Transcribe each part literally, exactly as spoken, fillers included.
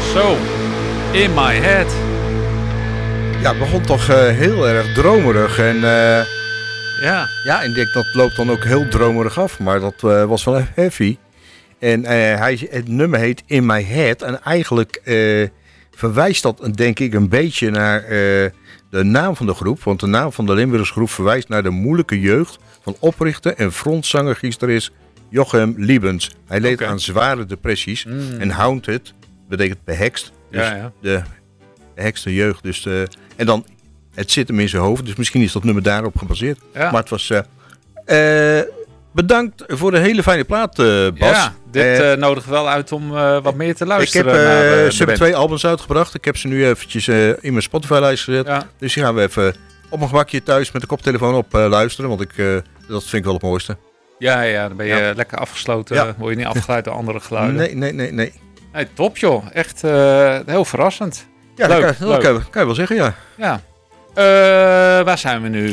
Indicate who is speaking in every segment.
Speaker 1: Zo, In My Head.
Speaker 2: Ja, het begon toch uh, heel erg dromerig. En uh,
Speaker 1: ja.
Speaker 2: ja, ik denk dat loopt dan ook heel dromerig af. Maar dat uh, was wel heavy. En uh, hij, het nummer heet In My Head. En eigenlijk uh, verwijst dat denk ik een beetje naar uh, de naam van de groep. Want de naam van de Limburgse groep verwijst naar de moeilijke jeugd van oprichter en frontzanger-gitarist Jochem Liebens. Hij leed okay. aan zware depressies. Mm. En Haunted betekent behekst. Dus
Speaker 1: ja, ja.
Speaker 2: de behekste jeugd. Dus de, en dan, het zit hem in zijn hoofd. Dus misschien is dat nummer daarop gebaseerd.
Speaker 1: Ja.
Speaker 2: Maar het was... Uh, uh, bedankt voor de hele fijne plaat, uh, Bas.
Speaker 1: Ja, dit uh, uh, nodigt wel uit om uh, wat meer te luisteren.
Speaker 2: Ik heb, uh,
Speaker 1: naar, uh,
Speaker 2: ze hebben twee albums uitgebracht. Ik heb ze nu eventjes uh, in mijn Spotify-lijst gezet. Ja. Dus die gaan we even op mijn gemakje thuis met de koptelefoon op uh, luisteren. Want ik, uh, dat vind ik wel het mooiste.
Speaker 1: Ja, ja, dan ben je ja. lekker afgesloten. Ja. Word je niet afgeleid door andere geluiden.
Speaker 2: Nee, nee, nee, nee.
Speaker 1: Nee, top joh. Echt uh, heel verrassend.
Speaker 2: Ja,
Speaker 1: leuk,
Speaker 2: dat, kan, dat kan, kan je wel zeggen, ja.
Speaker 1: Ja. Uh, waar zijn we nu?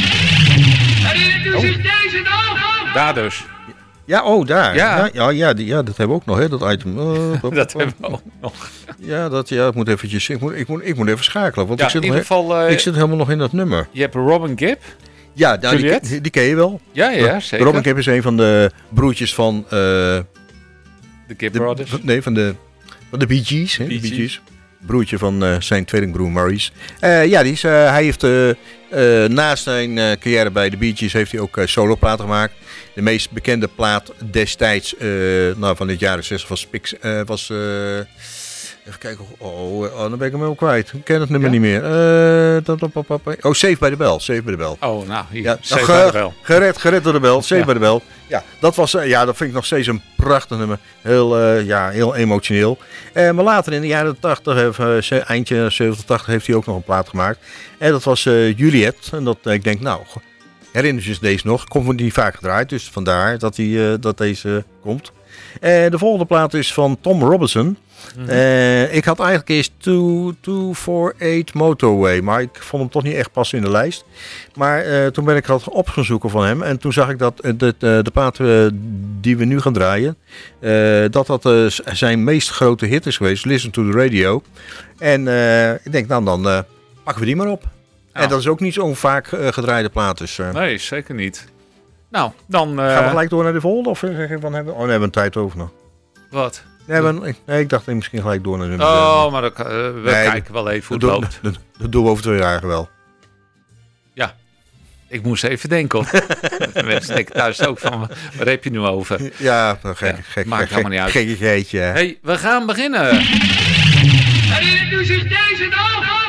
Speaker 1: Oh. Daar dus.
Speaker 2: Ja, oh, daar.
Speaker 1: Ja,
Speaker 2: ja, ja, ja, die, ja dat hebben we ook nog, hè, dat item. Uh,
Speaker 1: dat hebben we ook nog.
Speaker 2: Ja, dat, ja, ik moet eventjes, ik moet, ik moet, ik moet even schakelen, want
Speaker 1: ja,
Speaker 2: ik, zit
Speaker 1: in
Speaker 2: nog,
Speaker 1: ieder geval, uh,
Speaker 2: ik zit helemaal nog in dat nummer.
Speaker 1: Je hebt Robin Gibb.
Speaker 2: Ja, nou, die, die, die ken je wel.
Speaker 1: Ja, ja, zeker.
Speaker 2: Robin Gibb is een van de broertjes van... Uh,
Speaker 1: de Gibb
Speaker 2: de,
Speaker 1: Brothers?
Speaker 2: Nee, van de, van de Bee Gees. Hè, Bee Gees. Gees. Broertje van uh, zijn tweelingbroer Maurice. Uh, ja, die is, uh, hij heeft uh, uh, naast zijn uh, carrière bij de Bee Gees heeft hij ook uh, soloplaten gemaakt. De meest bekende plaat destijds uh, nou, van het jaren zestig was... Pix, uh, was uh, even kijken. Oh, oh, dan ben ik hem wel kwijt. Ik ken het nummer ja? niet meer. Uh, oh, Save by the Bell. Save by the Bell.
Speaker 1: Oh, nou, hier.
Speaker 2: Ja,
Speaker 1: Save
Speaker 2: ge,
Speaker 1: by the Bell.
Speaker 2: Gered, gered door de bel. Save
Speaker 1: ja.
Speaker 2: by the Bell. Ja, dat was, uh, ja, dat vind ik nog steeds een prachtig nummer. Heel, uh, ja, heel emotioneel. Uh, maar later in de jaren tachtig, uh, eindje zeventig, tachtig, heeft hij ook nog een plaat gemaakt. En dat was uh, Juliet. En dat uh, ik denk, nou, herinner je deze nog? Komt niet vaak gedraaid, dus vandaar dat, die, uh, dat deze uh, komt. Uh, de volgende plaat is van Tom Robinson. Mm-hmm. Uh, ik had eigenlijk eerst two forty-eight Motorway, maar ik vond hem toch niet echt passen in de lijst. Maar uh, toen ben ik wat op gaan zoeken van hem en toen zag ik dat uh, de, de, de plaat uh, die we nu gaan draaien, uh, dat dat uh, zijn meest grote hit is geweest, Listen to the Radio. En uh, ik denk, nou dan uh, pakken we die maar op. Oh. En dat is ook niet zo'n vaak uh, gedraaide plaat. Dus, uh,
Speaker 1: nee, zeker niet. Nou, dan... Uh...
Speaker 2: Gaan we gelijk door naar de volgende? Of zeg je van hebben? Oh, nee, we hebben een tijd over nog.
Speaker 1: Wat?
Speaker 2: Nee, maar, nee, ik dacht misschien gelijk door naar de...
Speaker 1: Oh, maar dan, uh, we nee, kijken wel even hoe het
Speaker 2: dat,
Speaker 1: loopt.
Speaker 2: Dat, dat doen we over twee dagen wel.
Speaker 1: Ja, ik moest even denken. Mensen denken thuis ook van, waar heb je nu over?
Speaker 2: Ja, nou, gek, ja, gek,
Speaker 1: maakt
Speaker 2: gek,
Speaker 1: helemaal niet uit.
Speaker 2: Gekkigheidje.
Speaker 1: Hey, we gaan beginnen.
Speaker 3: Herinnert u zich deze nog?